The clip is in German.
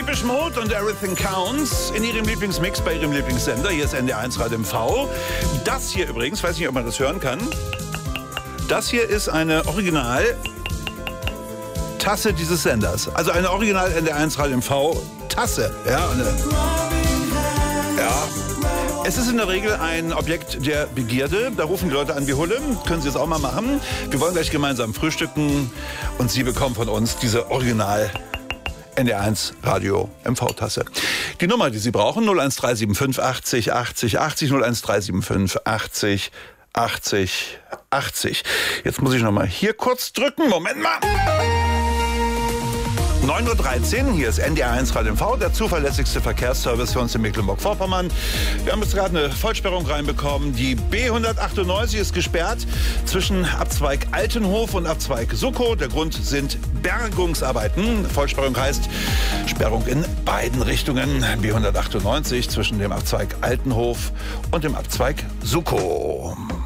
Depeche Mode und Everything Counts in ihrem Lieblingsmix bei ihrem Lieblingssender. Hier ist NDR1 Radio MV. Das hier übrigens, weiß nicht, ob man das hören kann. Das hier ist eine Original-Tasse dieses Senders. Also eine Original NDR1 Radio MV-Tasse. Ja, es ist in der Regel ein Objekt der Begierde. Da rufen die Leute an wie Hulle. Können Sie es auch mal machen. Wir wollen gleich gemeinsam frühstücken. Und Sie bekommen von uns diese Original NDR1 Radio MV-Tasse. Die Nummer, die Sie brauchen, 01375 80 80 80, 01375 80 80 80. Jetzt muss ich noch mal hier kurz drücken. Moment mal. 9:13 Uhr, hier ist NDR1 Radio MV, der zuverlässigste Verkehrsservice für uns in Mecklenburg-Vorpommern. Wir haben jetzt gerade eine Vollsperrung reinbekommen. Die B198 ist gesperrt zwischen Abzweig Altenhof und Abzweig Suckow. Der Grund sind Bergungsarbeiten. Vollsperrung heißt Sperrung in beiden Richtungen. B198 zwischen dem Abzweig Altenhof und dem Abzweig Suckow.